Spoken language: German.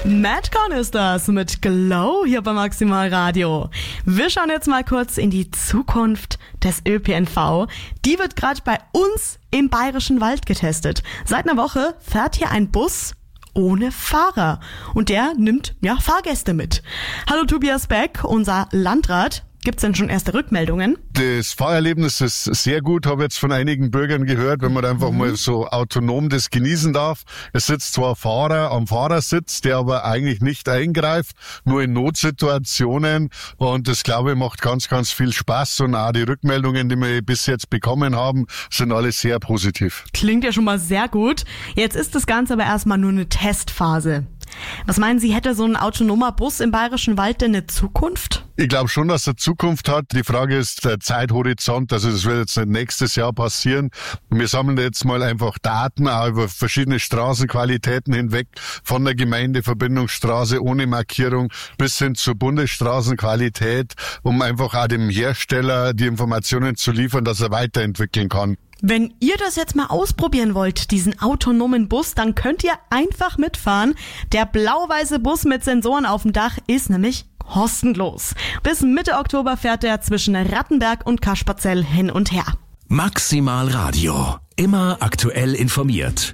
Madcon ist das mit Glow hier bei Maximal Radio. Wir schauen jetzt mal kurz in die Zukunft des ÖPNV. Die wird gerade bei uns im Bayerischen Wald getestet. Seit einer Woche fährt hier ein Bus ohne Fahrer und der nimmt Fahrgäste mit. Hallo Tobias Beck, unser Landrat. Gibt's denn schon erste Rückmeldungen? Das Fahrerlebnis ist sehr gut, habe jetzt von einigen Bürgern gehört, wenn man einfach mal so autonom das genießen darf. Es sitzt zwar ein Fahrer am Fahrersitz, der aber eigentlich nicht eingreift, nur in Notsituationen, und das, glaube ich, macht ganz, ganz viel Spaß, und auch die Rückmeldungen, die wir bis jetzt bekommen haben, sind alle sehr positiv. Klingt ja schon mal sehr gut. Jetzt ist das Ganze aber erstmal nur eine Testphase. Was meinen Sie, hätte so ein autonomer Bus im Bayerischen Wald denn eine Zukunft? Ich glaube schon, dass er Zukunft hat. Die Frage ist der Zeithorizont. Also das wird jetzt nicht nächstes Jahr passieren. Wir sammeln jetzt mal einfach Daten auch über verschiedene Straßenqualitäten hinweg, von der Gemeindeverbindungsstraße ohne Markierung bis hin zur Bundesstraßenqualität, um einfach auch dem Hersteller die Informationen zu liefern, dass er weiterentwickeln kann. Wenn ihr das jetzt mal ausprobieren wollt, diesen autonomen Bus, dann könnt ihr einfach mitfahren. Der blau-weiße Bus mit Sensoren auf dem Dach ist nämlich kostenlos. Bis Mitte Oktober fährt er zwischen Rattenberg und Kasperzell hin und her. Maximal Radio. Immer aktuell informiert.